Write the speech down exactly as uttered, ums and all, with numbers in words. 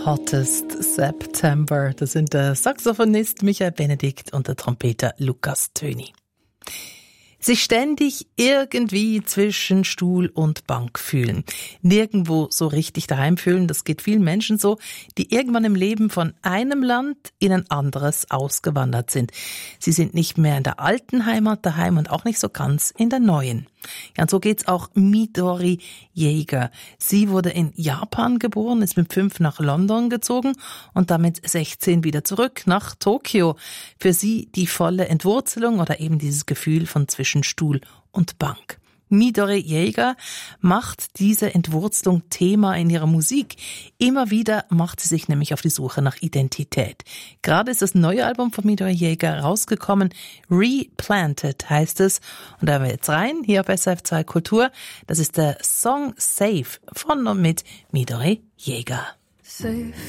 Hottest September. Das sind der Saxophonist Michael Benedikt und der Trompeter Lukas Töni. Sich ständig irgendwie zwischen Stuhl und Bank fühlen. Nirgendwo so richtig daheim fühlen. Das geht vielen Menschen so, die irgendwann im Leben von einem Land in ein anderes ausgewandert sind. Sie sind nicht mehr in der alten Heimat daheim und auch nicht so ganz in der neuen. Ja, und so geht's auch Midori Jäger. Sie wurde in Japan geboren, ist mit fünf nach London gezogen und damit sechzehn wieder zurück nach Tokio. Für sie die volle Entwurzelung oder eben dieses Gefühl von zwischen Stuhl und Bank. Midori Jäger macht diese Entwurzelung Thema in ihrer Musik. Immer wieder macht sie sich nämlich auf die Suche nach Identität. Gerade ist das neue Album von Midori Jäger rausgekommen. Replanted heißt es. Und da haben wir jetzt rein, hier auf S R F zwei Kultur. Das ist der Song Safe von und mit Midori Jäger. Safe.